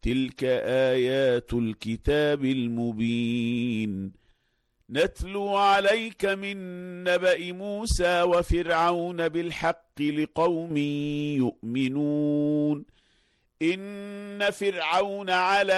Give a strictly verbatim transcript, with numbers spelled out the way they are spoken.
تلك آيات الكتاب المبين نتلو عليك من نبأ موسى وفرعون بالحق لقوم يؤمنون إن فرعون علا